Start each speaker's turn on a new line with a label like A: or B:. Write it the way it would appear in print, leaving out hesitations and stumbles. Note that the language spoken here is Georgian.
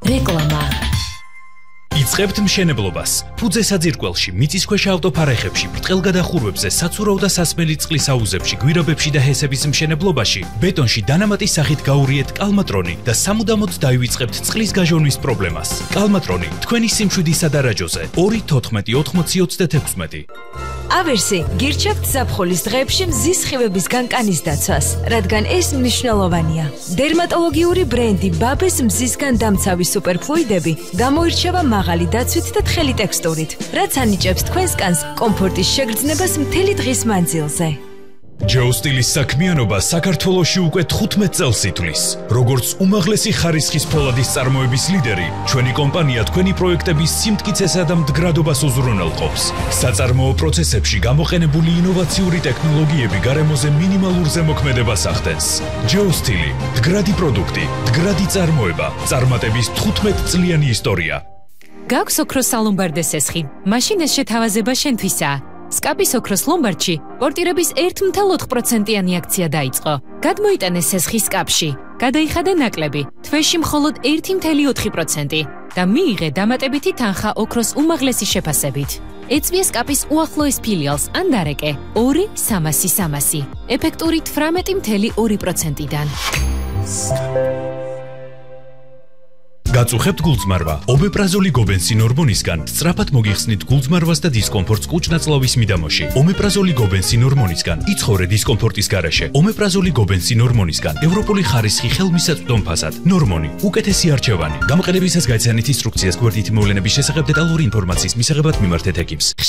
A: რეკლამა.
B: იწყებთ მშენებლობას. ფუძე საძირკველში, მიწისქვეშა ავტოფარეხებში, ბრტყელგადახურვებზე, საცურაო და სასმელი წყლის აუზებში, გვირაბებში და ჰესების მშენებლობაში, ბეტონში დანამატის სახით გაურიეთ კალმატრონი და სამუდამოდ დაივიწყებთ წყლის გაჟონვის პრობლემას. კალმატრონი, თქვენი სიმშვიდისა და რაჯოზე. 2-14-80-36.
A: ავერსი, გირჩევთ ზაფხულის დღეებში მზის სხივების განკანის დაცვას, რადგან ეს მნიშვნელოვანია. დერმატოლოგიური ბრენდი ბაბეს მზისგან დამცავი სუპერფლუიდები გამოირჩევა მაღალი დაცვით და თხელი ტექსტურით, რაც ანიჭებს თქვენს კანს კომფორტის შეგრძნებას მთელი დღის მანძილზე.
B: ჯეოსტილის საქმიანობა საქართველოში უკვე 15 წელს ითვლის. როგორც უმაღლესი ხარისხის ფოლადის წარმოების ლიდერი, ჩვენი კომპანია თქვენი პროექტების სიმტკიცესა და მდგრადობას უზრუნველყოფს. საწარმოო პროცესებში გამოყენებული ინოვაციური ტექნოლოგიები გარემოზე მინიმალურ ზემოქმედებას ახდენს. ჯეოსტილი, მდგრადი პროდუქტი, მდგრადი წარმოება, წარმატების 15 წლიანი ისტორია.
C: გაქვს ოქროს სალომბარდე სესხი, მაშინ ეს შეთავაზება შენთვისაა. სკაპის ოქროს ლომბარდში პორტირების 1.4%-იანი აქცია დაიწყო. გადმოიტანეს სესხის სკაპში, გადაიხადა ნაკლები, თვეში მხოლოდ 1.4% და მიიღე დამატებითი თანხა ოქროს უმაღლესი შეფასებით. ეწვია სკაპის უახლოეს ფილიალს ან დარეკე 2-300-300, ეფექტური 18.2%-დან.
B: გაწუხებთ გულწმარვა. ომეპრაზოლი გობენსინ ორმონისგან სწრაფად მოგიხსნით გულწმარვას და დისკომფორტს კუჭ-ნაწლავის მიდამოში. ომეპრაზოლი გობენსინ ორმონისგან იცხოვრე დისკომფორტის გარეშე. ომეპრაზოლი გობენსინ ორმონისგან ევროპული ხარისხი ხელმისაწვდომ ფასად. ნორმონი, უკეთესი არჩევანი. გამოყენებისას გაიცანით ინსტრუქციას გვერდითი მოვლენების შესახებ დეტალური ინფორმაციის მისაღებად მიმართეთ ეკიპს.